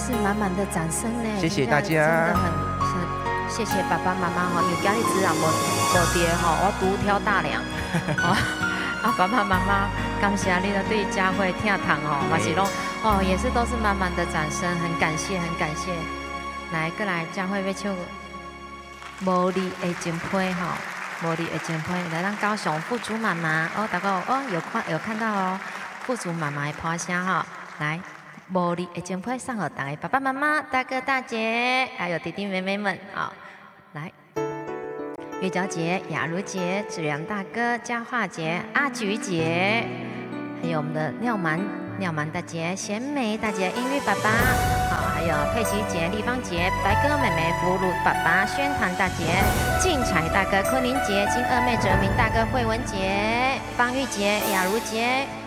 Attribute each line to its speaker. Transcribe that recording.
Speaker 1: 是满满的掌声呢，
Speaker 2: 谢谢大家，
Speaker 1: 真的很谢谢爸爸妈妈哈，有家里自然无爹哈，我独挑大梁。爸爸妈妈，感谢你的对佳慧听堂哦，嘛是拢也是都是满满的掌声，很感谢，很感谢。来，过来，佳慧要唱无你的情批哈，无你的情批，来让高雄富足妈妈大家有看到哦，富足妈妈的拍声哈，来，无你的情批送给大家爸爸妈妈、大哥大姐，还有弟弟妹妹们啊，来。月娇姐、雅茹姐、子阳大哥、佳化姐、阿菊姐，还有我们的廖蛮大姐、贤美大姐、音律爸爸，还有佩奇姐、立芳姐、白哥妹妹、福禄爸爸、宣团大姐、静彩大哥、昆凌姐、金二妹、哲明大哥、慧文姐、方玉姐、雅茹姐。